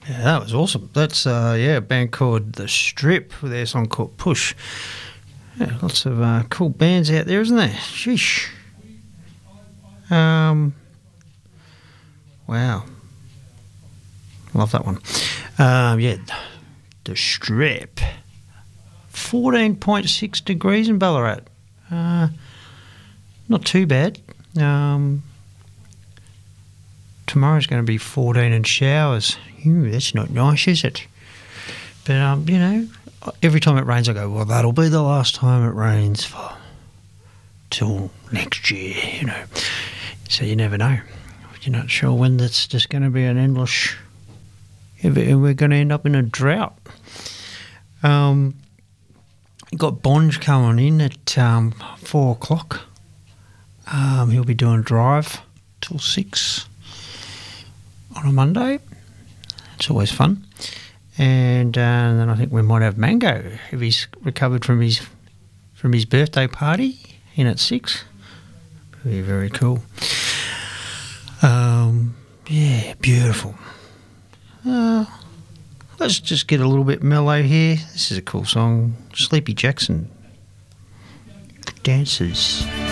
Yeah, that was awesome. That's a band called The Strip with their song called Push. Yeah, lots of cool bands out there, isn't there? Sheesh. Wow. Love that one. The Strip. 14.6 degrees in Ballarat. Not too bad. Tomorrow's going to be 14 and showers. That's not nice, is it? But, every time it rains I go, well, that'll be the last time it rains till next year, So you never know. You're not sure when that's just going to be an endless... We're going to end up in a drought. You've got Bonge coming in at 4 o'clock. He'll be doing drive till 6 on a Monday. It's always fun. And then I think we might have Mango if he's recovered from his birthday party in at 6. Very, very cool. Beautiful. Let's just get a little bit mellow here. This is a cool song. Sleepy Jackson. Dancers.